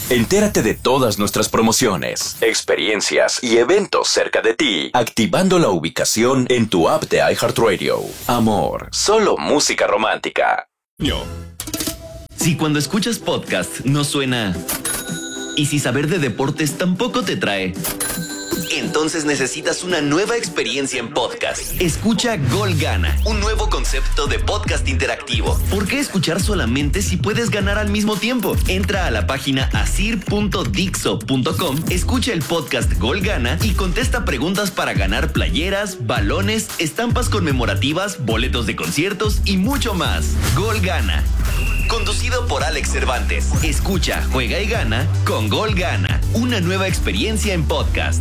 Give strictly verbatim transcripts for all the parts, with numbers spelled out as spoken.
Entérate de todas nuestras promociones, experiencias y eventos cerca de ti, activando la ubicación en tu app de iHeartRadio. Amor, solo música romántica. Yo. Si cuando escuchas podcast no suena... Y si saber de deportes tampoco te trae... Entonces necesitas una nueva experiencia en podcast. Escucha Gol Gana, un nuevo concepto de podcast interactivo. ¿Por qué escuchar solamente si puedes ganar al mismo tiempo? Entra a la página asir punto dixo punto com, escucha el podcast Gol Gana y contesta preguntas para ganar playeras, balones, estampas conmemorativas, boletos de conciertos y mucho más. Gol Gana. Conducido por Alex Cervantes. Escucha, juega y gana con Gol Gana. Una nueva experiencia en podcast.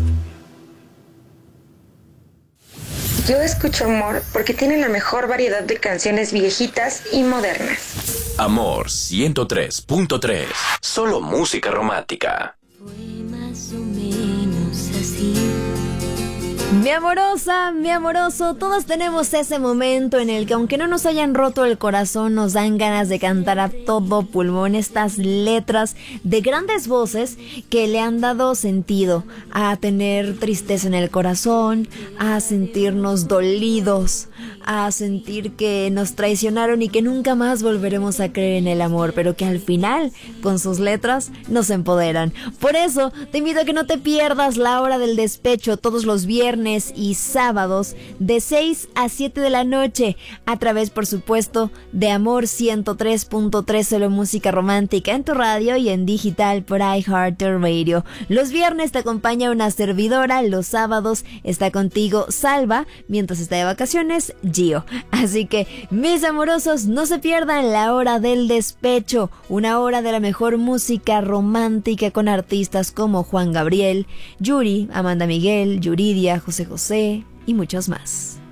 Yo escucho Amor porque tiene la mejor variedad de canciones viejitas y modernas. Amor ciento tres punto tres. Solo música romántica. Fue más o menos así. Mi amorosa, mi amoroso, todos tenemos ese momento en el que aunque no nos hayan roto el corazón, nos dan ganas de cantar a todo pulmón estas letras de grandes voces que le han dado sentido a tener tristeza en el corazón, a sentirnos dolidos, a sentir que nos traicionaron y que nunca más volveremos a creer en el amor, pero que al final, con sus letras, nos empoderan. Por eso, te invito a que no te pierdas La Hora del Despecho todos los viernes y sábados de seis a siete de la noche a través, por supuesto, de Amor ciento tres punto tres, solo música romántica en tu radio y en digital por iHeartRadio. Los viernes te acompaña una servidora, los sábados está contigo Salva, mientras está de vacaciones Gio. Así que, mis amorosos, no se pierdan La Hora del Despecho, una hora de la mejor música romántica con artistas como Juan Gabriel, Yuri, Amanda Miguel, Yuridia, José José y muchos más.